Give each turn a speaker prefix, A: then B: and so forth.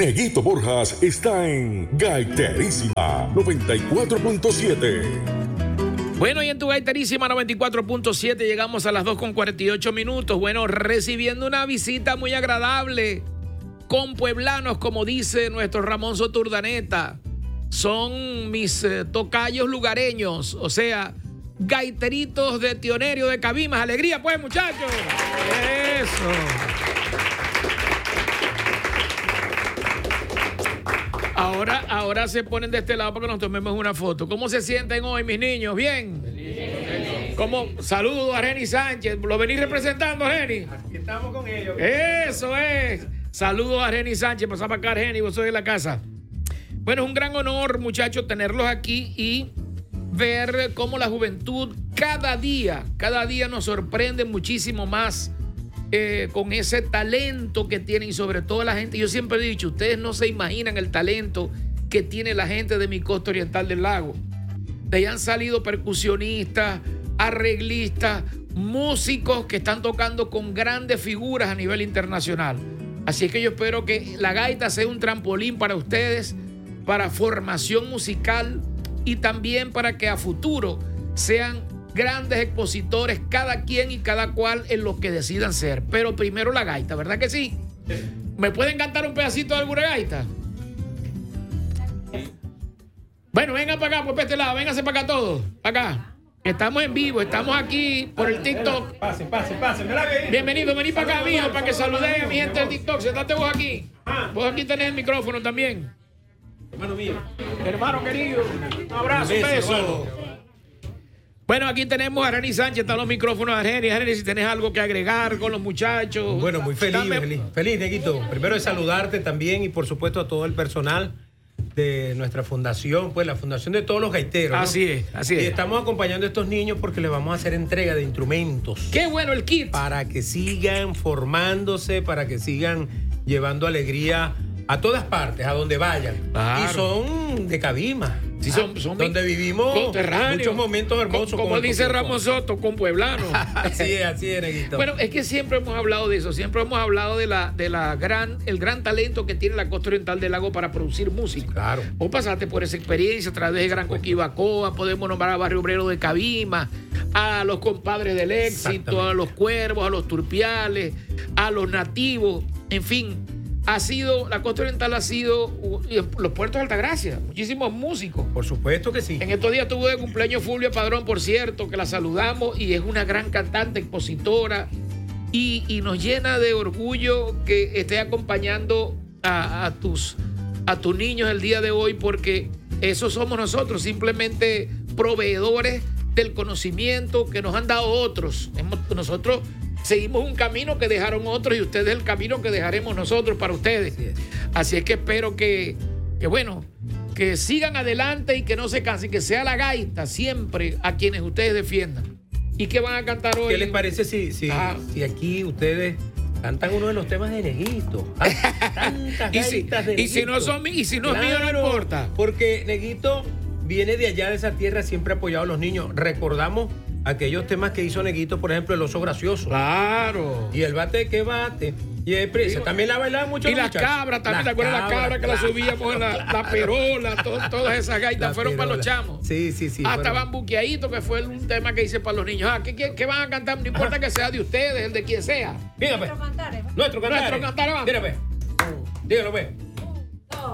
A: Neguito Borjas está en Gaiterísima 94.7.
B: Bueno, y en tu Gaiterísima 94.7 llegamos a las 2:48. Bueno, recibiendo una visita muy agradable con pueblanos, como dice nuestro Ramón Soturdaneta. Son mis tocayos lugareños, o sea, gaiteritos de Tionerio de Cabimas. Alegría, pues, muchachos. Eso. Ahora se ponen de este lado para que nos tomemos una foto. ¿Cómo se sienten hoy, mis niños? ¿Bien? ¿Cómo? Saludos a Reni Sánchez. ¿Lo venís representando, Reni?
C: Aquí estamos con ellos.
B: Eso es. Saludos a Reni Sánchez. Pasá para acá, Reni, vos sois de la casa. Bueno, es un gran honor, muchachos, tenerlos aquí y ver cómo la juventud cada día nos sorprende muchísimo más con ese talento que tienen, y sobre todo la gente. Yo siempre he dicho, ustedes no se imaginan el talento que tiene la gente de mi costa oriental del lago. De ahí han salido percusionistas, arreglistas, músicos que están tocando con grandes figuras a nivel internacional. Así es que yo espero que la gaita sea un trampolín para ustedes, para formación musical y también para que a futuro sean grandes expositores, cada quien y cada cual en lo que decidan ser. Pero primero la gaita, ¿verdad que sí? ¿Me pueden cantar un pedacito de alguna gaita? Bueno, vengan para acá, pues para este lado, vénganse para acá todos, para acá. Estamos en vivo, estamos aquí por el TikTok.
C: Pase.
B: Bienvenido, vení para acá, mijo, para que saluden a mi gente del TikTok. Sentate vos aquí. Vos aquí tenés el micrófono también.
C: Hermano mío.
B: Hermano querido, un abrazo, un beso. Bueno, aquí tenemos a Reni Sánchez, están los micrófonos a Reni. Reni, si tenés algo que agregar con los muchachos.
C: Bueno, muy feliz, Neguito. Primero de saludarte también y por supuesto a todo el personal de nuestra fundación, pues la fundación de todos los gaiteros, ¿no?
B: Así es.
C: Y estamos acompañando a estos niños porque les vamos a hacer entrega de instrumentos.
B: ¡Qué bueno el kit!
C: Para que sigan formándose, para que sigan llevando alegría a todas partes, a donde vayan. Claro. Y son de Cabima.
B: Sí, son
C: donde vivimos muchos momentos hermosos.
B: Como dice Ramón Soto, con pueblanos.
C: así es, Neguito.
B: Bueno, es que siempre hemos hablado de eso, siempre hemos hablado de el gran talento que tiene la costa oriental del lago para producir música.
C: Claro.
B: Vos pasaste por esa experiencia a través de Gran Coquibacoa, podemos nombrar a Barrio Obrero de Cabima, a los compadres del éxito, a los cuervos, a los turpiales, a los nativos, en fin. La costa oriental ha sido los puertos de Altagracia, muchísimos músicos.
C: Por supuesto que sí.
B: En estos días tuvo de cumpleaños Fulvia Padrón, por cierto, que la saludamos, y es una gran cantante, expositora, y nos llena de orgullo que esté acompañando a tus niños el día de hoy, porque eso somos nosotros, simplemente proveedores del conocimiento que nos han dado otros. Nosotros seguimos un camino que dejaron otros y ustedes el camino que dejaremos nosotros para ustedes. Así es que espero que sigan adelante y que no se cansen, que sea la gaita siempre a quienes ustedes defiendan. ¿Y qué van a cantar hoy?
C: ¿Qué les parece si aquí ustedes cantan uno de los temas de Neguito? Tantas gaitas de Neguito.
B: Y si no es mío, no importa.
C: Porque Neguito viene de allá, de esa tierra, siempre ha apoyado a los niños. Recordamos aquellos temas que hizo Neguito, por ejemplo, el oso gracioso.
B: Claro.
C: Y el bate que bate. Y también la bailaban mucho.
B: Y las cabras, también, ¿te acuerdas de las cabras que las subíamos en la perola? Todas esas gaitas fueron para los chamos.
C: Sí.
B: Hasta Bambuqueadito, que fue un tema que hice para los niños. ¿Qué van a cantar? No importa que sea de ustedes, el de quien sea.
C: Nuestro cantar. Mira, pues. Dígalo, pues.